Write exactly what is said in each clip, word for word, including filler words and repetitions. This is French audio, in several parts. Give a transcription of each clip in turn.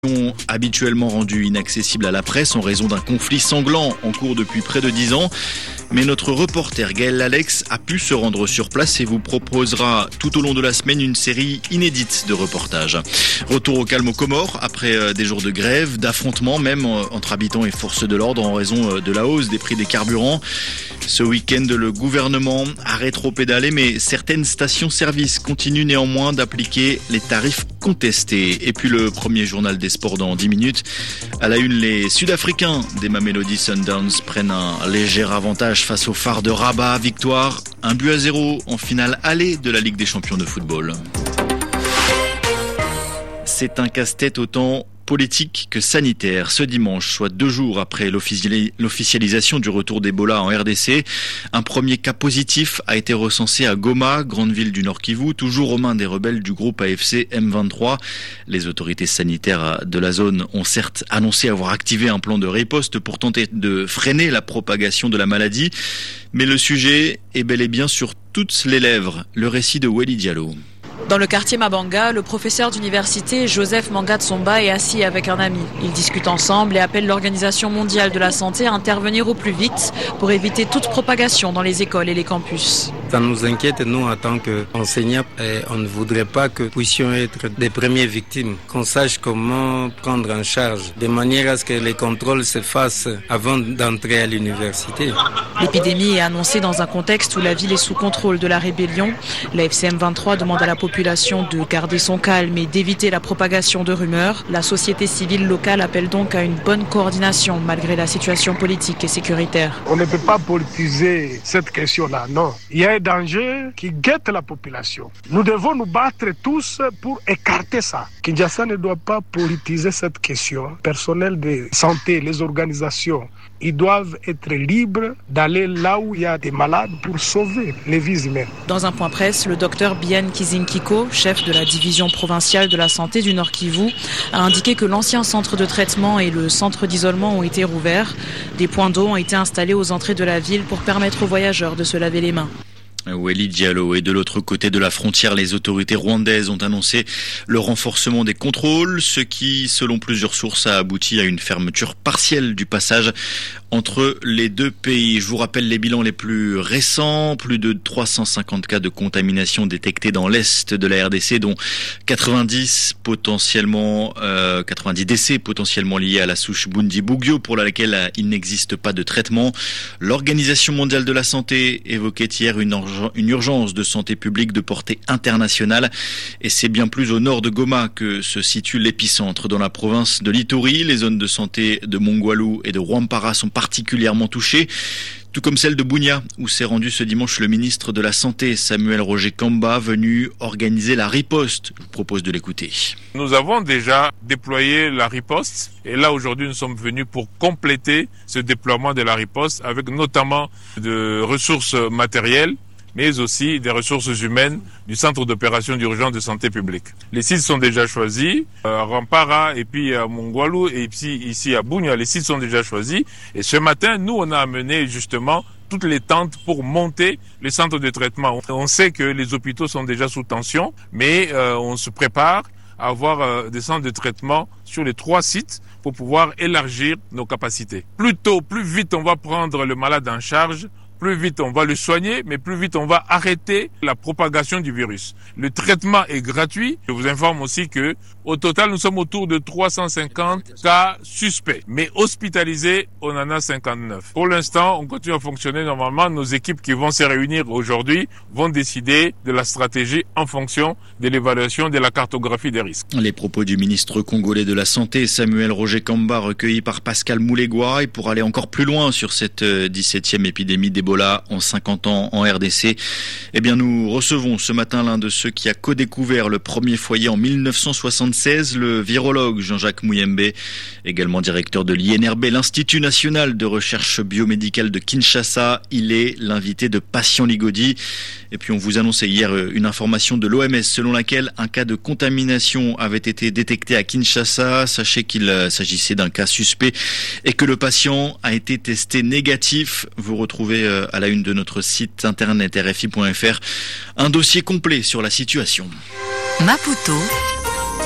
Habituellement rendu inaccessible à la presse en raison d'un conflit sanglant en cours depuis près de dix ans. Mais notre reporter Gaël Lalex a pu se rendre sur place et vous proposera tout au long de la semaine une série inédite de reportages. Retour au calme aux Comores après des jours de grève, d'affrontements même entre habitants et forces de l'ordre en raison de la hausse des prix des carburants. Ce week-end, le gouvernement a rétropédalé, mais certaines stations-service continuent néanmoins d'appliquer les tarifs contestés. Et puis le premier journal des sports dans dix minutes. À la une, les Sud-Africains des Mamelodi Sundowns prennent un léger avantage face au Phare de Rabat. Victoire, un but à zéro en finale aller de la Ligue des champions de football. C'est un casse-tête autant politique que sanitaire. Ce dimanche, soit deux jours après l'officialisation du retour d'Ebola en R D C, un premier cas positif a été recensé à Goma, grande ville du Nord Kivu, toujours aux mains des rebelles du groupe A F C M vingt-trois. Les autorités sanitaires de la zone ont certes annoncé avoir activé un plan de riposte pour tenter de freiner la propagation de la maladie, mais le sujet est bel et bien sur toutes les lèvres. Le récit de Welly Diallo. Dans le quartier Mabanga, le professeur d'université Joseph Mangatsomba est assis avec un ami. Ils discutent ensemble et appellent l'Organisation mondiale de la santé à intervenir au plus vite pour éviter toute propagation dans les écoles et les campus. Ça nous inquiète, nous, en tant qu'enseignants, et on ne voudrait pas que nous puissions être des premières victimes, qu'on sache comment prendre en charge, de manière à ce que les contrôles se fassent avant d'entrer à l'université. L'épidémie est annoncée dans un contexte où la ville est sous contrôle de la rébellion. La F C M vingt-trois demande à la population de garder son calme et d'éviter la propagation de rumeurs. La société civile locale appelle donc à une bonne coordination malgré la situation politique et sécuritaire. On ne peut pas politiser cette question-là, non. Il y a un danger qui guette la population. Nous devons nous battre tous pour écarter ça. Kinshasa ne doit pas politiser cette question. Le personnel de santé, les organisations, ils doivent être libres d'aller là où il y a des malades pour sauver les vies humaines. Dans un point presse, le docteur Bien Kizinkiko, chef de la division provinciale de la santé du Nord Kivu, a indiqué que l'ancien centre de traitement et le centre d'isolement ont été rouverts. Des points d'eau ont été installés aux entrées de la ville pour permettre aux voyageurs de se laver les mains. Welly Diallo. Et de l'autre côté de la frontière, les autorités rwandaises ont annoncé le renforcement des contrôles, ce qui, selon plusieurs sources, a abouti à une fermeture partielle du passage entre les deux pays. Je vous rappelle les bilans les plus récents, plus de trois cent cinquante cas de contamination détectés dans l'est de la R D C, dont quatre-vingt-dix potentiellement, euh, quatre-vingt-dix décès potentiellement liés à la souche Bundibugyo pour laquelle il n'existe pas de traitement. L'Organisation mondiale de la santé évoquait hier une une urgence de santé publique de portée internationale. Et c'est bien plus au nord de Goma que se situe l'épicentre. Dans la province de l'Ituri, les zones de santé de Mongwalu et de Rwampara sont particulièrement touchées, tout comme celle de Bunia, où s'est rendu ce dimanche le ministre de la Santé, Samuel Roger Kamba, venu organiser la riposte. Je vous propose de l'écouter. Nous avons déjà déployé la riposte et là aujourd'hui nous sommes venus pour compléter ce déploiement de la riposte avec notamment de ressources matérielles, mais aussi des ressources humaines du Centre d'opération d'urgence de santé publique. Les sites sont déjà choisis, à Rwampara et puis à Mongwalu et puis ici à Bunia, les sites sont déjà choisis. Et ce matin, nous, on a amené justement toutes les tentes pour monter les centres de traitement. On sait que les hôpitaux sont déjà sous tension, mais euh, on se prépare à avoir euh, des centres de traitement sur les trois sites pour pouvoir élargir nos capacités. Plus tôt, plus vite on va prendre le malade en charge, plus vite on va le soigner, mais plus vite on va arrêter la propagation du virus. Le traitement est gratuit. Je vous informe aussi que, au total, nous sommes autour de trois cent cinquante cas suspects. Mais hospitalisés, on en a cinquante-neuf. Pour l'instant, on continue à fonctionner normalement. Nos équipes qui vont se réunir aujourd'hui vont décider de la stratégie en fonction de l'évaluation de la cartographie des risques. Les propos du ministre congolais de la Santé, Samuel Roger Kamba, recueillis par Pascal Moulegua. Et pour aller encore plus loin sur cette dix-septième épidémie d'Ebola en cinquante ans en R D C, eh bien nous recevons ce matin l'un de ceux qui a co-découvert le premier foyer en mille neuf cent soixante-seize, le virologue Jean-Jacques Muyembe, également directeur de l'I N R B, l'Institut national de recherche biomédicale de Kinshasa. Il est l'invité de Patient Ligodi. Et puis on vous annonçait hier une information de l'O M S selon laquelle un cas de contamination avait été détecté à Kinshasa. Sachez qu'il s'agissait d'un cas suspect et que le patient a été testé négatif. Vous retrouvez à la une de notre site internet R F I point F R un dossier complet sur la situation. Maputo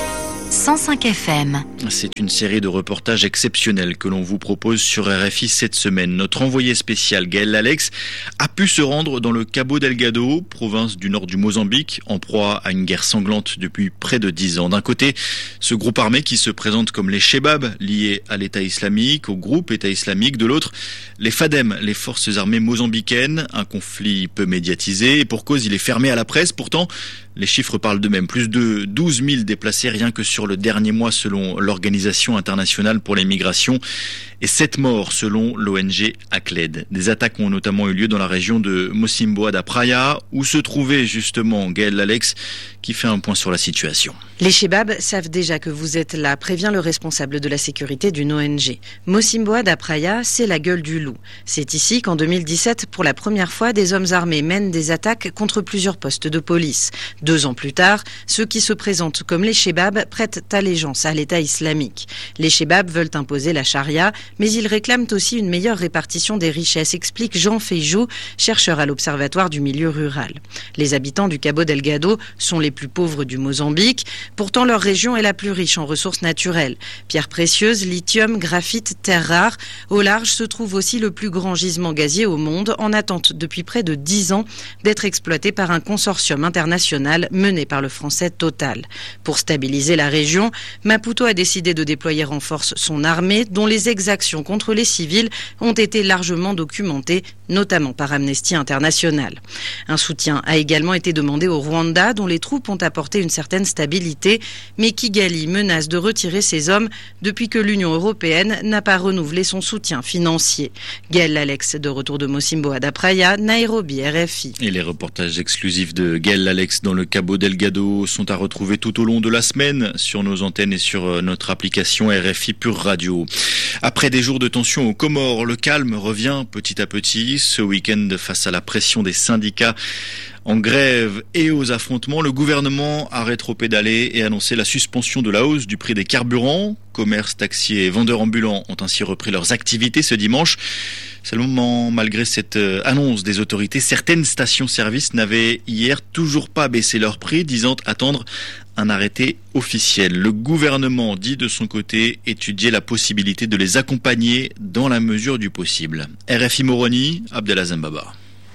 cent cinq F M. C'est une série de reportages exceptionnels que l'on vous propose sur R F I cette semaine. Notre envoyé spécial Gaël Alex a pu se rendre dans le Cabo Delgado, province du nord du Mozambique, en proie à une guerre sanglante depuis près de dix ans. D'un côté, ce groupe armé qui se présente comme les Chebab, liés à l'État islamique, au groupe État islamique. De l'autre, les Fadem, les forces armées mozambicaines. Un conflit peu médiatisé et pour cause, il est fermé à la presse. Pourtant, les chiffres parlent d'eux-mêmes. Plus de douze mille déplacés rien que sur le dernier mois selon l'Organisation internationale pour les migrations et sept morts selon l'O N G ACLED. Des attaques ont notamment eu lieu dans la région de Mocimboa da Praia où se trouvait justement Gaël Alex qui fait un point sur la situation. Les Chebab savent déjà que vous êtes là, prévient le responsable de la sécurité d'une O N G. Mocimboa da Praia, c'est la gueule du loup. C'est ici qu'en deux mille dix-sept, pour la première fois, des hommes armés mènent des attaques contre plusieurs postes de police. Deux ans plus tard, ceux qui se présentent comme les Chebab prêtent allégeance à l'État islamique. Les Chebab veulent imposer la charia, mais ils réclament aussi une meilleure répartition des richesses, explique Jean Feijou, chercheur à l'Observatoire du milieu rural. Les habitants du Cabo Delgado sont les plus pauvres du Mozambique. Pourtant, leur région est la plus riche en ressources naturelles. Pierres précieuses, lithium, graphite, terres rares. Au large se trouve aussi le plus grand gisement gazier au monde, en attente depuis près de dix ans d'être exploité par un consortium international mené par le français Total. Pour stabiliser la région, Maputo a décidé de déployer en force son armée, dont les exactions contre les civils ont été largement documentées, notamment par Amnesty International. Un soutien a également été demandé au Rwanda, dont les troupes ont apporté une certaine stabilité, mais Kigali menace de retirer ses hommes depuis que l'Union européenne n'a pas renouvelé son soutien financier. Gaël Alex, de retour de Mocimboa da Praia, Nairobi, R F I. Et les reportages exclusifs de Gaël Alex dans le Cabo Delgado sont à retrouver tout au long de la semaine sur nos antennes et sur notre application R F I Pure Radio. Après des jours de tension aux Comores, le calme revient petit à petit. Ce week-end, face à la pression des syndicats en grève et aux affrontements, le gouvernement a rétropédalé et annoncé la suspension de la hausse du prix des carburants. Commerces, taxis et vendeurs ambulants ont ainsi repris leurs activités ce dimanche. Seulement, malgré cette annonce des autorités, certaines stations-service n'avaient hier toujours pas baissé leur prix, disant attendre un arrêté officiel. Le gouvernement dit de son côté étudier la possibilité de les accompagner dans la mesure du possible. R F I Moroni, Abdelazem Baba.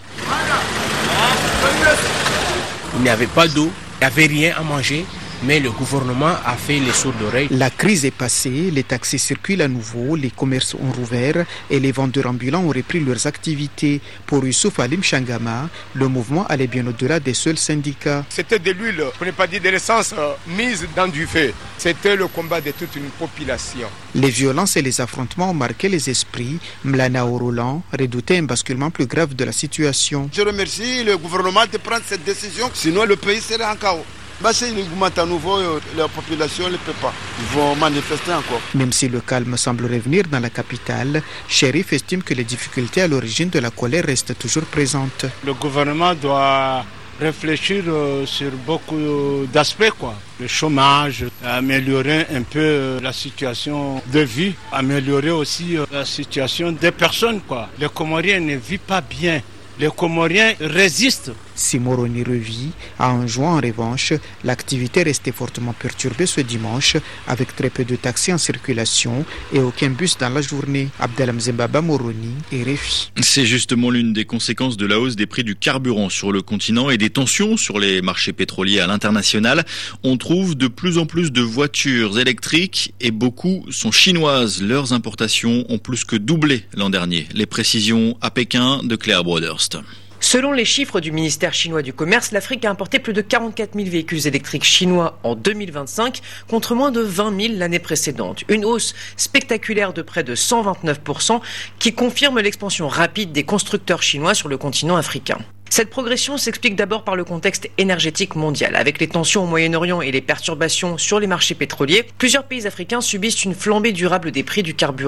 Il n'y avait pas d'eau, il n'y avait rien à manger, mais le gouvernement a fait les sourds d'oreilles. La crise est passée, les taxis circulent à nouveau, les commerces ont rouvert et les vendeurs ambulants ont repris leurs activités. Pour Youssouf Alim Changama, le mouvement allait bien au-delà des seuls syndicats. C'était de l'huile, pour ne pas dire de l'essence, euh, mise dans du feu. C'était le combat de toute une population. Les violences et les affrontements ont marqué les esprits. Mlana Roland redoutait un basculement plus grave de la situation. Je remercie le gouvernement de prendre cette décision, sinon le pays serait en chaos. Bah, c'est une augmente à nouveau, la population ne peut pas. Ils vont manifester encore. Même si le calme semble revenir dans la capitale, Chérif estime que les difficultés à l'origine de la colère restent toujours présentes. Le gouvernement doit réfléchir sur beaucoup d'aspects, quoi. Le chômage, améliorer un peu la situation de vie, améliorer aussi la situation des personnes, quoi. Les Comoriens ne vivent pas bien. Les Comoriens résistent. Si Moroni revit, à un juin en revanche, l'activité restait fortement perturbée ce dimanche, avec très peu de taxis en circulation et aucun bus dans la journée. Abdelham Zembaba, Moroni et R F I. C'est justement l'une des conséquences de la hausse des prix du carburant sur le continent et des tensions sur les marchés pétroliers à l'international. On trouve de plus en plus de voitures électriques et beaucoup sont chinoises. Leurs importations ont plus que doublé l'an dernier. Les précisions à Pékin de Claire Broderst. Selon les chiffres du ministère chinois du Commerce, l'Afrique a importé plus de quarante-quatre mille véhicules électriques chinois en deux mille vingt-cinq, contre moins de vingt mille l'année précédente. Une hausse spectaculaire de près de cent vingt-neuf pour cent qui confirme l'expansion rapide des constructeurs chinois sur le continent africain. Cette progression s'explique d'abord par le contexte énergétique mondial. Avec les tensions au Moyen-Orient et les perturbations sur les marchés pétroliers, plusieurs pays africains subissent une flambée durable des prix du carburant.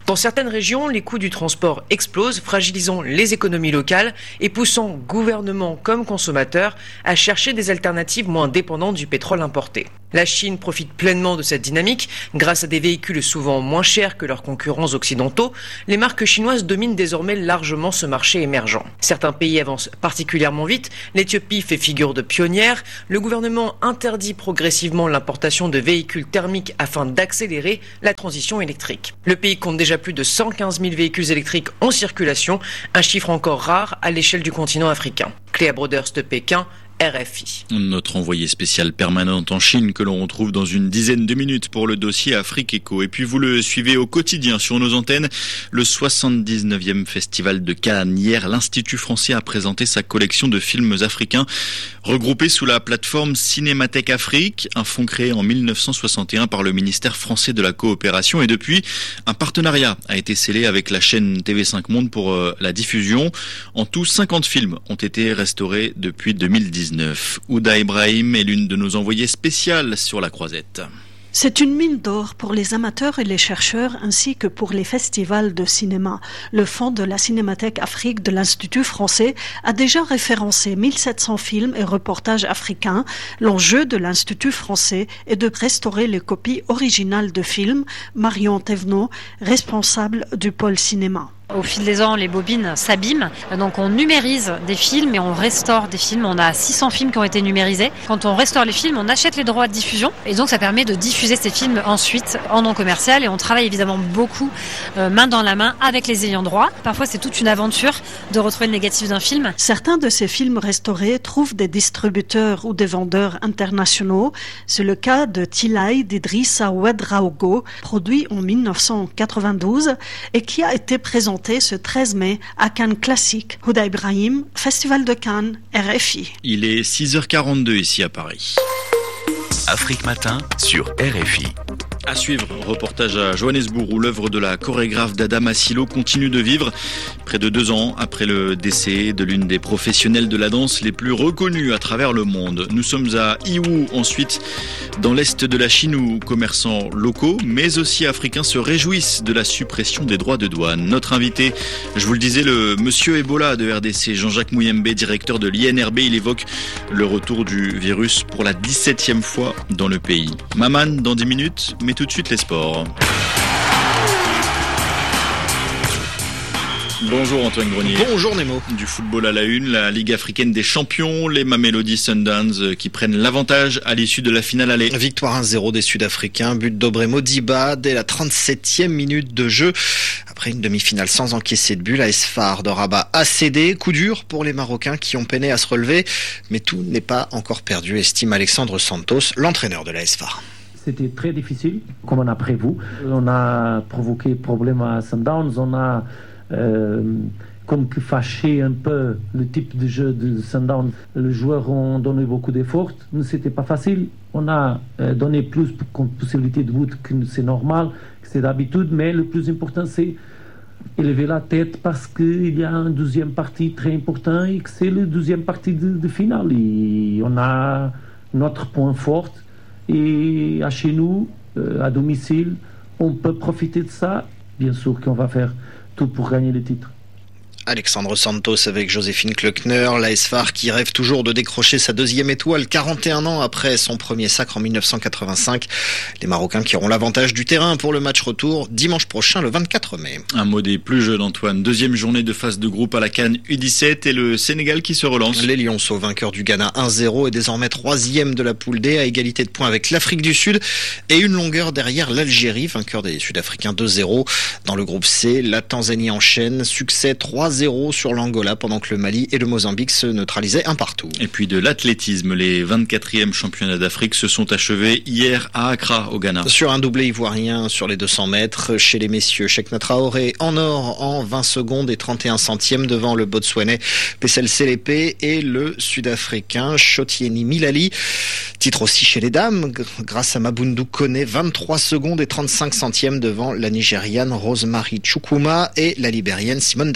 Dans certaines régions, les coûts du transport explosent, fragilisant les économies locales et poussant gouvernements comme consommateurs à chercher des alternatives moins dépendantes du pétrole importé. La Chine profite pleinement de cette dynamique. Grâce à des véhicules souvent moins chers que leurs concurrents occidentaux, les marques chinoises dominent désormais largement ce marché émergent. Certains pays avancent particulièrement vite. L'Éthiopie fait figure de pionnière. Le gouvernement interdit progressivement l'importation de véhicules thermiques afin d'accélérer la transition électrique. Le pays compte déjà plus de cent quinze mille véhicules électriques en circulation, un chiffre encore rare à l'échelle du continent africain. Cléa Broders de Pékin, R F I. Notre envoyé spécial permanente en Chine que l'on retrouve dans une dizaine de minutes pour le dossier Afrique Éco. Et puis vous le suivez au quotidien sur nos antennes, le soixante-dix-neuvième Festival de Cannes. Hier, l'Institut français a présenté sa collection de films africains regroupés sous la plateforme Cinémathèque Afrique, un fonds créé en mille neuf cent soixante et un par le ministère français de la coopération. Et depuis, un partenariat a été scellé avec la chaîne T V cinq Monde pour euh, la diffusion. En tout, cinquante films ont été restaurés depuis deux mille dix-neuf. Ouda Ibrahim est l'une de nos envoyées spéciales sur la croisette. C'est une mine d'or pour les amateurs et les chercheurs ainsi que pour les festivals de cinéma. Le fonds de la Cinémathèque Afrique de l'Institut français a déjà référencé mille sept cents films et reportages africains. L'enjeu de l'Institut français est de restaurer les copies originales de films. Marion Thévenot, responsable du pôle cinéma. Au fil des ans, les bobines s'abîment, donc on numérise des films et on restaure des films. On a six cents films qui ont été numérisés. Quand on restaure les films, on achète les droits de diffusion et donc ça permet de diffuser ces films ensuite en non commercial. Et on travaille évidemment beaucoup euh, main dans la main avec les ayants droit. Parfois, c'est toute une aventure de retrouver le négatif d'un film. Certains de ces films restaurés trouvent des distributeurs ou des vendeurs internationaux. C'est le cas de Tilai d'Idrissa Ouedraogo, produit en mille neuf cent quatre-vingt-douze et qui a été présenté ce treize mai à Cannes Classique. Ouda Ibrahim, Festival de Cannes, R F I. Il est six heures quarante-deux ici à Paris. Afrique Matin sur R F I. À suivre, reportage à Johannesburg où l'œuvre de la chorégraphe Dada Masilo continue de vivre près de deux ans après le décès de l'une des professionnelles de la danse les plus reconnues à travers le monde. Nous sommes à Yiwu, ensuite dans l'est de la Chine où commerçants locaux mais aussi africains se réjouissent de la suppression des droits de douane. Notre invité, je vous le disais, le monsieur Ebola de R D C, Jean-Jacques Mouyembe, directeur de l'I N R B, il évoque le retour du virus pour la dix-septième fois dans le pays. Maman dans dix minutes, mais tout de suite les sports. Bonjour Antoine Grenier. Bonjour Nemo. Du football à la une, la Ligue africaine des champions, les Mamelodi Sundowns qui prennent l'avantage à l'issue de la finale aller. Victoire un zéro des Sud-Africains, but d'Obré Modiba dès la trente-septième minute de jeu. Après une demi-finale sans encaisser de but, la S F A R de Rabat a cédé. Coup dur pour les Marocains qui ont peiné à se relever. Mais tout n'est pas encore perdu, estime Alexandre Santos, l'entraîneur de la S F A R. C'était très difficile, comme on a prévu. On a provoqué problème à Sundowns, on a euh, comme que fâché un peu le type de jeu de Sundowns. Les joueurs ont donné beaucoup d'efforts, mais c'était pas facile. On a euh, donné plus de possibilités de but que c'est normal, que c'est d'habitude, mais le plus important c'est élever la tête parce qu'il y a une deuxième partie très importante et que c'est la deuxième partie de, de finale. Et on a notre point fort. Et à chez nous, euh, à domicile, on peut profiter de ça. Bien sûr qu'on va faire tout pour gagner le titre. Alexandre Santos avec Joséphine Klöckner, la S F A R qui rêve toujours de décrocher sa deuxième étoile quarante et un ans après son premier sacre en mille neuf cent quatre-vingt-cinq. Les Marocains qui auront l'avantage du terrain pour le match retour dimanche prochain le vingt-quatre mai. Un mot des plus jeunes Antoine, deuxième journée de phase de groupe à la CAN U dix-sept et le Sénégal qui se relance. Les Lionceaux, vainqueurs du Ghana un zéro et désormais troisième de la poule D à égalité de points avec l'Afrique du Sud et une longueur derrière l'Algérie, vainqueur des Sud-Africains deux zéro. Dans le groupe C, la Tanzanie enchaîne, succès trois zéro sur l'Angola pendant que le Mali et le Mozambique se neutralisaient un partout. Et puis de l'athlétisme, les vingt-quatrièmes championnats d'Afrique se sont achevés hier à Accra au Ghana. Sur un doublé ivoirien sur les deux cents mètres, chez les messieurs, Cheikhna Traoré en or en vingt secondes et trente et un centièmes devant le Botswanais Pessel Selepe et le Sud-Africain Shotieni Milali. Titre aussi chez les dames, grâce à Mabundu Kone, vingt-trois secondes et trente-cinq centièmes devant la Nigériane Rosemary Chukwuma et la Libérienne Simone Darius.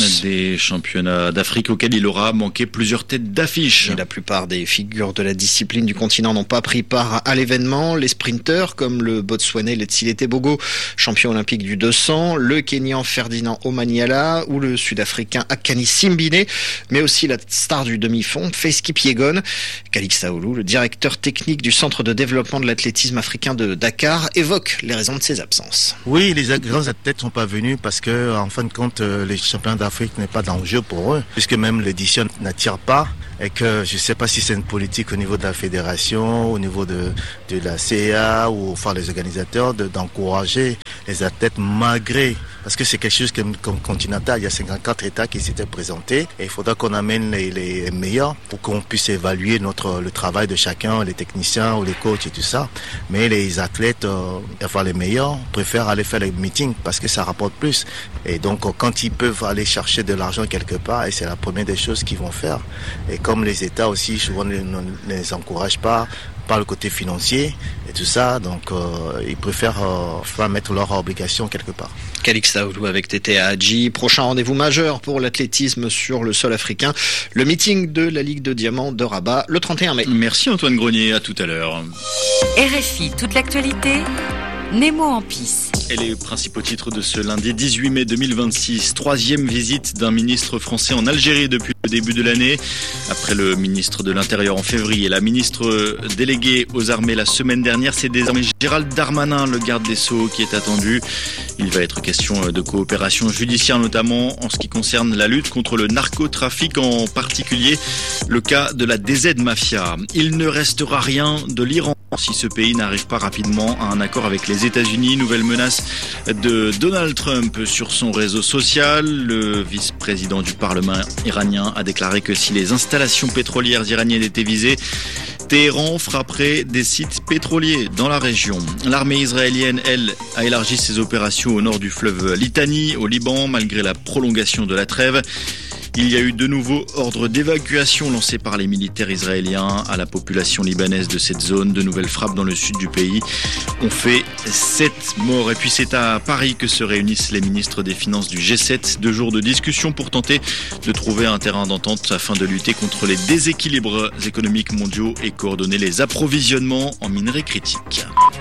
Des championnats d'Afrique auxquels il aura manqué plusieurs têtes d'affiche. Et la plupart des figures de la discipline du continent n'ont pas pris part à l'événement. Les sprinteurs comme le Botswanais Letsile Tebogo, champion olympique du deux cents, le Kenyan Ferdinand Omanyala ou le Sud-Africain Akani Simbine, mais aussi la star du demi-fond, Faith Kipyegon. Calix Saoulou, le directeur technique du Centre de développement de l'athlétisme africain de Dakar, évoque les raisons de ses absences. Oui, les grands athlètes sont pas venus parce que, en fin de compte, les championnats d'Afrique n'est pas d'enjeu pour eux, puisque même l'édition n'attire pas. Et que je ne sais pas si c'est une politique au niveau de la fédération, au niveau de, de la C A ou enfin les organisateurs de, d'encourager les athlètes malgré, parce que c'est quelque chose comme, comme continental, il y a cinquante-quatre États qui s'étaient présentés et il faudra qu'on amène les, les meilleurs pour qu'on puisse évaluer notre, le travail de chacun, les techniciens ou les coachs et tout ça. Mais les athlètes, euh, enfin les meilleurs, préfèrent aller faire les meetings parce que ça rapporte plus. Et donc quand ils peuvent aller chercher de l'argent quelque part, et c'est la première des choses qu'ils vont faire. Et comme les États aussi souvent ne les encouragent pas par le côté financier et tout ça, donc euh, ils préfèrent euh, mettre leurs obligations quelque part. Calix Saoulou avec Tété Hadji. Prochain rendez-vous majeur pour l'athlétisme sur le sol africain, le meeting de la Ligue de Diamant de Rabat le trente et un mai. Merci Antoine Grenier, à tout à l'heure. R F I, toute l'actualité, Nemo en pisse. Et les principaux titres de ce lundi dix-huit mai deux mille vingt-six. Troisième visite d'un ministre français en Algérie depuis le début de l'année. Après le ministre de l'Intérieur en février et la ministre déléguée aux armées la semaine dernière, c'est désormais Gérald Darmanin, le garde des Sceaux, qui est attendu. Il va être question de coopération judiciaire, notamment en ce qui concerne la lutte contre le narcotrafic, en particulier le cas de la D Z Mafia. Il ne restera rien de l'Iran si ce pays n'arrive pas rapidement à un accord avec les États-Unis. Nouvelle menace de Donald Trump sur son réseau social. Le vice-président du Parlement iranien a déclaré que si les installations pétrolières iraniennes étaient visées, Téhéran frapperait des sites pétroliers dans la région. L'armée israélienne, elle, a élargi ses opérations au nord du fleuve Litani, au Liban, malgré la prolongation de la trêve. Il y a eu de nouveaux ordres d'évacuation lancés par les militaires israéliens à la population libanaise de cette zone. De nouvelles frappes dans le sud du pays ont fait sept morts. Et puis c'est à Paris que se réunissent les ministres des Finances du G sept. Deux jours de discussion pour tenter de trouver un terrain d'entente afin de lutter contre les déséquilibres économiques mondiaux et coordonner les approvisionnements en minerais critiques.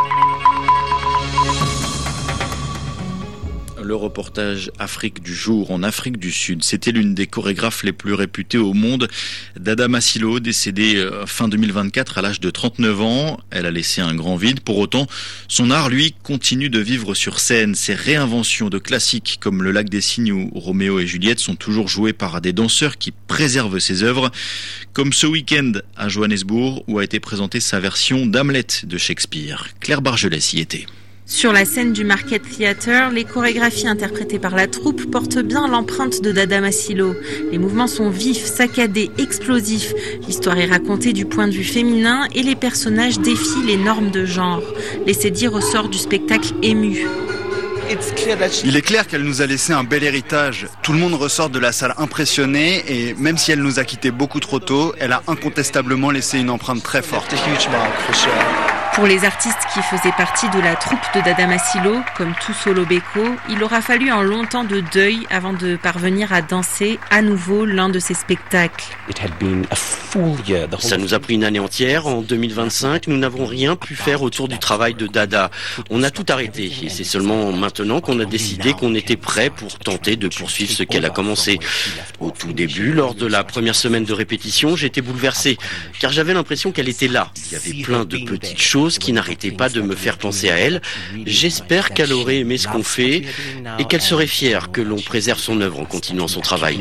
Le reportage Afrique du jour en Afrique du Sud. C'était l'une des chorégraphes les plus réputées au monde, Dada Masilo, décédée fin deux mille vingt-quatre à l'âge de trente-neuf ans. Elle a laissé un grand vide. Pour autant, son art, lui, continue de vivre sur scène. Ses réinventions de classiques comme Le Lac des Cygnes ou Roméo et Juliette sont toujours jouées par des danseurs qui préservent ses œuvres, comme ce week-end à Johannesburg où a été présentée sa version d'Hamlet de Shakespeare. Claire Bargelès y était. Sur la scène du Market Theatre, les chorégraphies interprétées par la troupe portent bien l'empreinte de Dada Masilo. Les mouvements sont vifs, saccadés, explosifs. L'histoire est racontée du point de vue féminin et les personnages défient les normes de genre. L'Essedi ressort du spectacle ému. Il est clair qu'elle nous a laissé un bel héritage. Tout le monde ressort de la salle impressionné et même si elle nous a quittés beaucoup trop tôt, elle a incontestablement laissé une empreinte très forte. Pour les artistes qui faisaient partie de la troupe de Dada Masilo, comme Tuso Lobeko, il aura fallu un long temps de deuil avant de parvenir à danser à nouveau l'un de ses spectacles. Ça nous a pris une année entière. En deux mille vingt-cinq, nous n'avons rien pu faire autour du travail de Dada. On a tout arrêté et c'est seulement maintenant qu'on a décidé qu'on était prêt pour tenter de poursuivre ce qu'elle a commencé. Au tout début, lors de la première semaine de répétition, j'étais bouleversé car j'avais l'impression qu'elle était là. Il y avait plein de petites choses qui n'arrêtaient pas de me faire penser à elle. J'espère qu'elle aurait aimé ce qu'on fait et qu'elle serait fière que l'on préserve son œuvre en continuant son travail.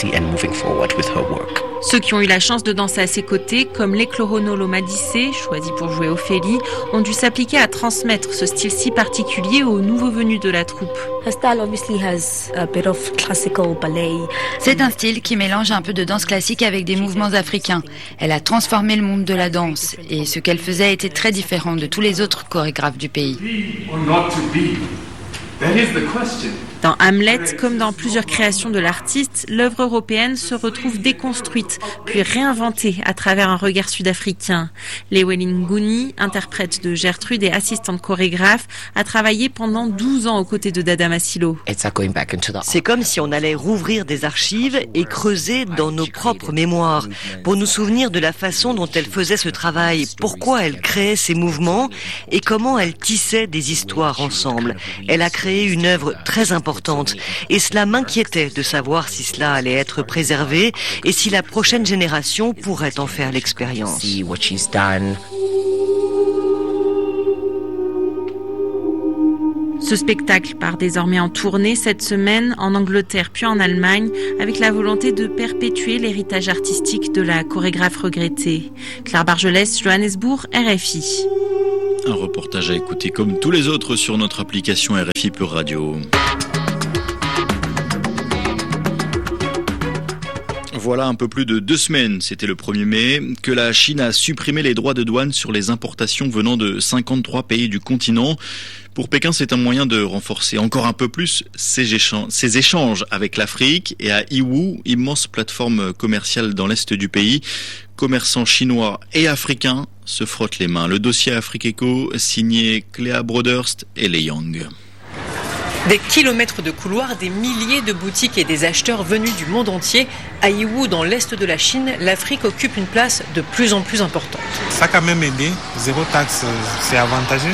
Ceux qui ont eu la chance de danser à ses côtés, comme Leklohono Lomadissé, choisi pour jouer Ophélie, ont dû s'appliquer à transmettre ce style si particulier aux nouveaux venus de la troupe. C'est un style qui mélange un peu de danse classique avec des mouvements africains. Elle a transformé le monde de la danse et ce qu'elle faisait était très différent de tous les autres chorégraphes du pays. Be or not to be, that is the question. Dans Hamlet, comme dans plusieurs créations de l'artiste, l'œuvre européenne se retrouve déconstruite, puis réinventée à travers un regard sud-africain. Llewellyn Gooney, interprète de Gertrude et assistante chorégraphe, a travaillé pendant douze ans aux côtés de Dada Masilo. C'est comme si on allait rouvrir des archives et creuser dans nos propres mémoires pour nous souvenir de la façon dont elle faisait ce travail, pourquoi elle créait ces mouvements et comment elle tissait des histoires ensemble. Elle a créé une œuvre très importante et cela m'inquiétait de savoir si cela allait être préservé et si la prochaine génération pourrait en faire l'expérience. Ce spectacle part désormais en tournée cette semaine en Angleterre puis en Allemagne avec la volonté de perpétuer l'héritage artistique de la chorégraphe regrettée. Claire Bargelès, Johannesburg, R F I. Un reportage à écouter comme tous les autres sur notre application R F I Pure Radio. Voilà un peu plus de deux semaines, c'était le premier mai, que la Chine a supprimé les droits de douane sur les importations venant de cinquante-trois pays du continent. Pour Pékin, c'est un moyen de renforcer encore un peu plus ses échanges, ses échanges avec l'Afrique. Et à Yiwu, immense plateforme commerciale dans l'est du pays, commerçants chinois et africains se frottent les mains. Le dossier Afrique Eco, signé Cléa Broderst et Les Yang. Des kilomètres de couloirs, des milliers de boutiques et des acheteurs venus du monde entier. À Yiwu, dans l'est de la Chine, l'Afrique occupe une place de plus en plus importante. Ça a quand même aidé. Zéro taxe, c'est avantageux.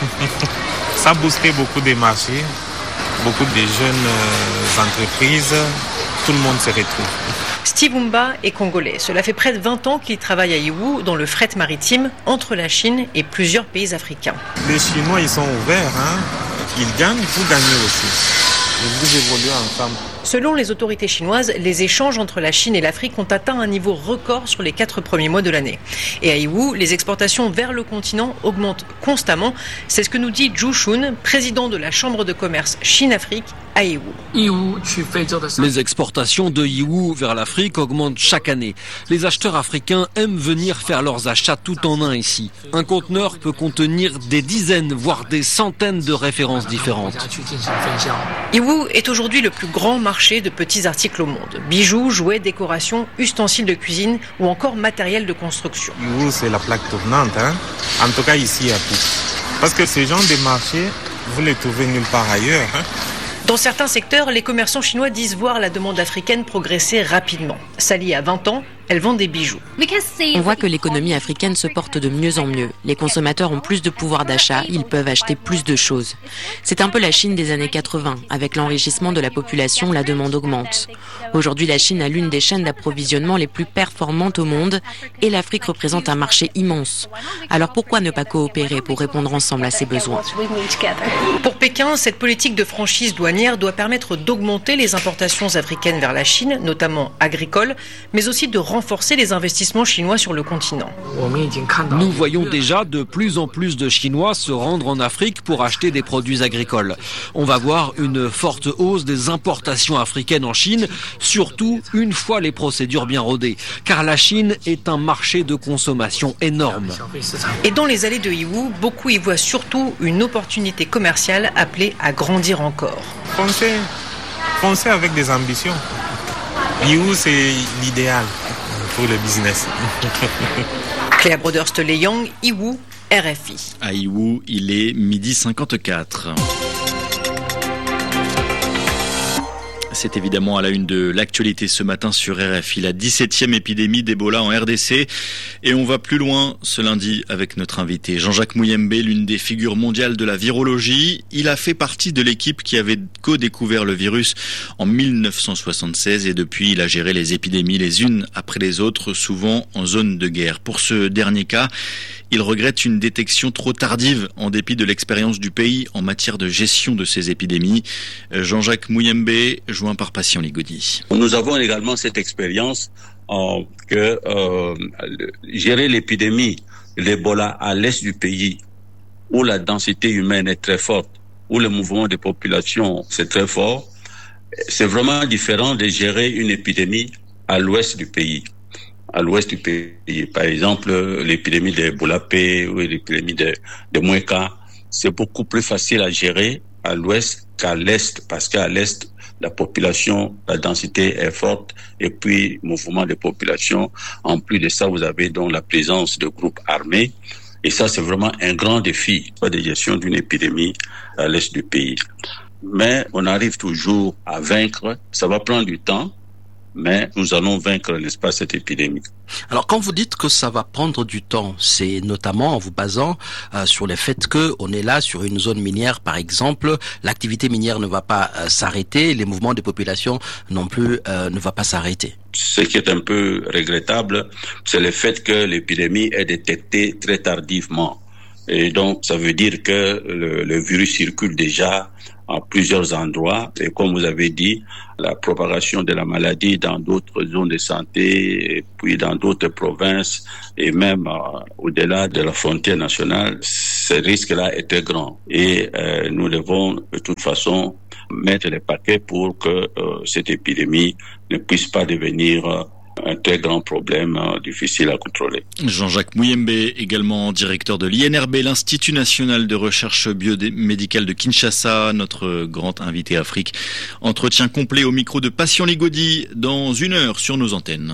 Ça a boosté beaucoup des marchés, beaucoup de jeunes entreprises. Tout le monde se retrouve. Steve Umba est congolais. Cela fait près de vingt ans qu'il travaille à Yiwu dans le fret maritime entre la Chine et plusieurs pays africains. Les Chinois, ils sont ouverts, hein. Ils gagnent, vous gagnez aussi. Et vous évoluez ensemble. Selon les autorités chinoises, les échanges entre la Chine et l'Afrique ont atteint un niveau record sur les quatre premiers mois de l'année. Et à Yiwu, les exportations vers le continent augmentent constamment. C'est ce que nous dit Zhu Shun, président de la Chambre de commerce Chine-Afrique à Yiwu. Les exportations de Yiwu vers l'Afrique augmentent chaque année. Les acheteurs africains aiment venir faire leurs achats tout en un ici. Un conteneur peut contenir des dizaines, voire des centaines de références différentes. Yiwu est aujourd'hui le plus grand marché de petits articles au monde. Bijoux, jouets, décorations, ustensiles de cuisine ou encore matériel de construction. Yiwu, c'est la plaque tournante, hein. En tout cas ici à tout. Parce que ce genre de marché, vous ne les trouvez nulle part ailleurs, hein. Dans certains secteurs, les commerçants chinois disent voir la demande africaine progresser rapidement. Sally a vingt ans, elle vend des bijoux. On voit que l'économie africaine se porte de mieux en mieux. Les consommateurs ont plus de pouvoir d'achat, ils peuvent acheter plus de choses. C'est un peu la Chine des années quatre-vingts. Avec l'enrichissement de la population, la demande augmente. Aujourd'hui, la Chine a l'une des chaînes d'approvisionnement les plus performantes au monde et l'Afrique représente un marché immense. Alors pourquoi ne pas coopérer pour répondre ensemble à ces besoins ? Pour Pékin, cette politique de franchise douanière doit permettre d'augmenter les importations africaines vers la Chine, notamment agricoles, mais aussi de renforcer les investissements chinois sur le continent. Nous voyons déjà de plus en plus de Chinois se rendre en Afrique pour acheter des produits agricoles. On va voir une forte hausse des importations africaines en Chine, surtout une fois les procédures bien rodées, car la Chine est un marché de consommation énorme. Et dans les allées de Yiwu, beaucoup y voient surtout une opportunité commerciale appelée à grandir encore. Foncez, foncez avec des ambitions. Yiwu, c'est l'idéal pour le business. Cléa Broderst, Les Yang, Yiwu, R F I. À Yiwu, il est midi cinquante-quatre. C'est évidemment à la une de l'actualité ce matin sur R F I, la dix-septième épidémie d'Ebola en R D C. Et on va plus loin ce lundi avec notre invité, Jean-Jacques Muyembe, l'une des figures mondiales de la virologie. Il a fait partie de l'équipe qui avait co-découvert le virus en mille neuf cent soixante-seize et depuis il a géré les épidémies les unes après les autres, souvent en zone de guerre. Pour ce dernier cas, il regrette une détection trop tardive en dépit de l'expérience du pays en matière de gestion de ces épidémies. Jean-Jacques Muyembe, joint par Patient Ligodi. Nous avons également cette expérience euh, que euh, gérer l'épidémie, l'Ebola à l'est du pays, où la densité humaine est très forte, où le mouvement des populations c'est très fort, c'est vraiment différent de gérer une épidémie à l'ouest du pays. À l'ouest du pays, par exemple, l'épidémie d'Ebola P ou l'épidémie de, de Mweka, c'est beaucoup plus facile à gérer à l'ouest qu'à l'est, parce qu'à l'est, la population, la densité est forte, et puis mouvement de population. En plus de ça, vous avez donc la présence de groupes armés, et ça, c'est vraiment un grand défi de gestion d'une épidémie à l'est du pays. Mais on arrive toujours à vaincre. Ça va prendre du temps, mais nous allons vaincre, n'est-ce pas, cette épidémie. Alors, quand vous dites que ça va prendre du temps, c'est notamment en vous basant euh, sur le fait que on est là sur une zone minière, par exemple, l'activité minière ne va pas euh, s'arrêter, les mouvements de population non plus euh, ne va pas s'arrêter. Ce qui est un peu regrettable, c'est le fait que l'épidémie est détectée très tardivement. Et donc, ça veut dire que le, le virus circule déjà à plusieurs endroits. Et comme vous avez dit, la propagation de la maladie dans d'autres zones de santé, et puis dans d'autres provinces, et même euh, au-delà de la frontière nationale, ce risque-là est très grand. Et euh, nous devons de toute façon mettre les paquets pour que euh, cette épidémie ne puisse pas devenir euh, un très grand problème euh, difficile à contrôler. Jean-Jacques Mouyembe, également directeur de l'I N R B, l'Institut national de recherche biomédicale de Kinshasa, notre grand invité Afrique. Entretien complet au micro de Passion Ligodi dans une heure sur nos antennes.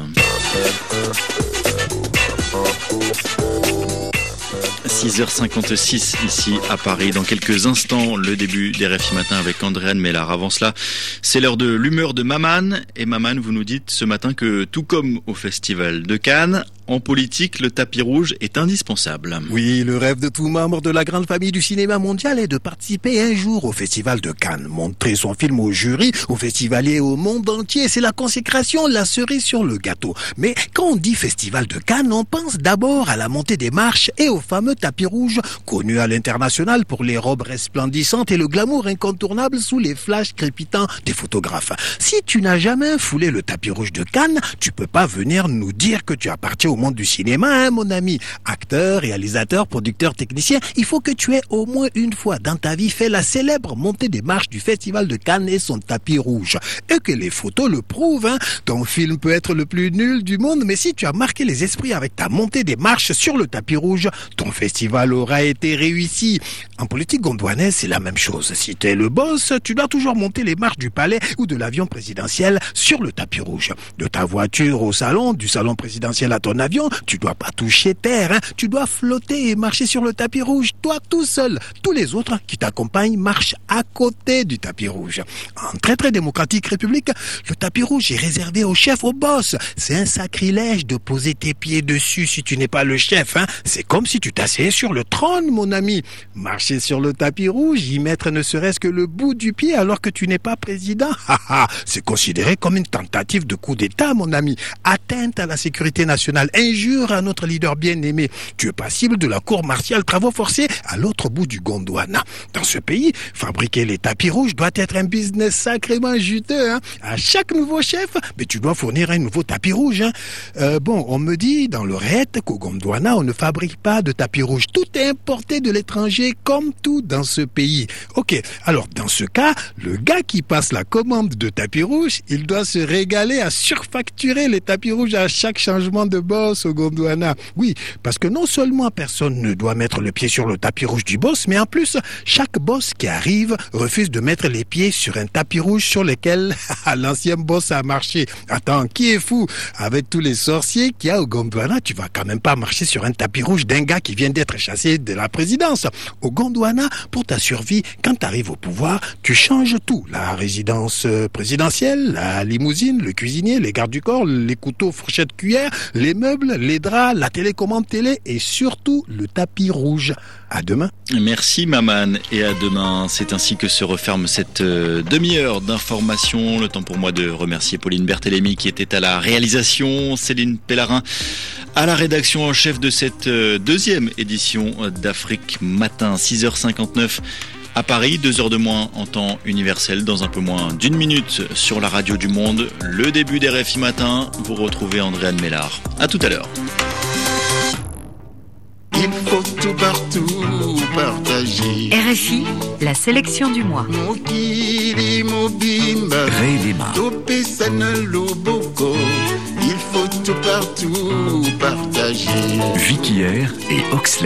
six heures cinquante-six ici à Paris. Dans quelques instants, le début des R F I Matin avec Andréane Mélard. Avant cela, c'est l'heure de l'humeur de Maman. Et Maman, vous nous dites ce matin que tout comme au Festival de Cannes, en politique, le tapis rouge est indispensable. Oui, le rêve de tout membre de la grande famille du cinéma mondial est de participer un jour au Festival de Cannes. Montrer son film au jury, aux festivaliers et au monde entier, c'est la consécration, la cerise sur le gâteau. Mais quand on dit Festival de Cannes, on pense d'abord à la montée des marches et au fameux tapis rouge, connu à l'international pour les robes resplendissantes et le glamour incontournable sous les flashs crépitants des photographes. Si tu n'as jamais foulé le tapis rouge de Cannes, tu peux pas venir nous dire que tu appartiens au monde du cinéma, hein, mon ami. Acteur, réalisateur, producteur, technicien, il faut que tu aies au moins une fois dans ta vie fait la célèbre montée des marches du Festival de Cannes et son tapis rouge. Et que les photos le prouvent, hein. Ton film peut être le plus nul du monde, mais si tu as marqué les esprits avec ta montée des marches sur le tapis rouge, ton festival aura été réussi. En politique gondouanaise, c'est la même chose. Si t'es le boss, tu dois toujours monter les marches du palais ou de l'avion présidentiel sur le tapis rouge. De ta voiture au salon, du salon présidentiel à ton avion, tu dois pas toucher terre, hein. Tu dois flotter et marcher sur le tapis rouge, toi tout seul. Tous les autres qui t'accompagnent marchent à côté du tapis rouge. En très très démocratique république, le tapis rouge est réservé au chef, au boss. C'est un sacrilège de poser tes pieds dessus si tu n'es pas le chef, hein. C'est comme si tu t'asseyais sur le trône, mon ami. Marcher sur le tapis rouge, y mettre ne serait-ce que le bout du pied alors que tu n'es pas président, c'est considéré comme une tentative de coup d'État, mon ami. Atteinte à la sécurité nationale, injure à notre leader bien-aimé. Tu es passible de la cour martiale travaux forcés à l'autre bout du Gondwana. Dans ce pays, fabriquer les tapis rouges doit être un business sacrément juteux, hein. À chaque nouveau chef, mais tu dois fournir un nouveau tapis rouge, hein. Euh, bon, on me dit dans l'oreillette qu'au Gondwana, on ne fabrique pas de tapis rouge. Tout est importé de l'étranger, comme tout dans ce pays. Ok, alors dans ce cas, le gars qui passe la commande de tapis rouge, il doit se régaler à surfacturer les tapis rouges à chaque changement de boss au Gondwana. Oui, parce que non seulement personne ne doit mettre le pied sur le tapis rouge du boss, mais en plus, chaque boss qui arrive refuse de mettre les pieds sur un tapis rouge sur lequel l'ancien boss a marché. Attends, qui est fou? Avec tous les sorciers qu'il y a au Gondwana, tu vas quand même pas marcher sur un tapis rouge d'un gars qui vient d'être chassé de la présidence. Au Gondwana, pour ta survie, quand tu arrives au pouvoir, tu changes tout. La résidence présidentielle, la limousine, le cuisinier, les gardes du corps, les couteaux, fourchettes, cuillères, les meubles, les draps, la télécommande télé et surtout le tapis rouge. À demain. Merci Maman et à demain. C'est ainsi que se referme cette euh, demi-heure d'information. Le temps pour moi de remercier Pauline Berthélémy qui était à la réalisation, Céline Pellarin à la rédaction en chef de cette euh, deuxième édition d'Afrique Matin. six heures cinquante-neuf à Paris, deux heures de moins en temps universel, dans un peu moins d'une minute sur la radio du monde. Le début des R F I Matin, vous retrouvez Andréane Mélard. À tout à l'heure. Il faut tout partout partager. R F I, la sélection du mois. Révima. Il faut tout partout partager. Vicky Air et Oxley.